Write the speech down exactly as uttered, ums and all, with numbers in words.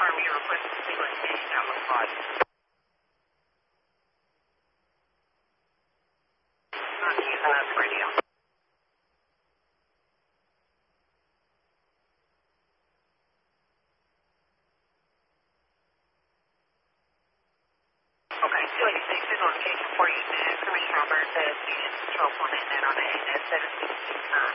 confirm your request to see what change that looks like. Not using this radio. Okay, two eighty-six is on location for you. Commissioner Roberts says unit control point in on the A N S seven six six nine.